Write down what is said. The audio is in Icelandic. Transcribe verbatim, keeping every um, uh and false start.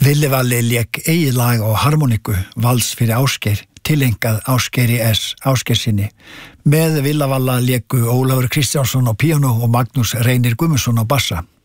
Villi Valli lék eigið lag á harmoniku Vals fyrir Ásgeir, tilengað Ásgeiri S. Ásgeirsinni. Með Villa Valla léku Ólafur Kristjánsson á píanó og Magnús Reynir Guðmundsson á bassa.